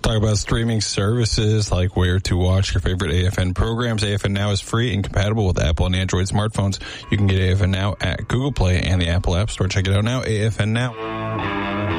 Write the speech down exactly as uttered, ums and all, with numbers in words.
talk about streaming services like where to watch your favorite A F N programs. A F N Now is free and compatible with Apple and Android smartphones. You can get A F N Now at Google Play and the Apple App Store. Check it out now, A F N Now.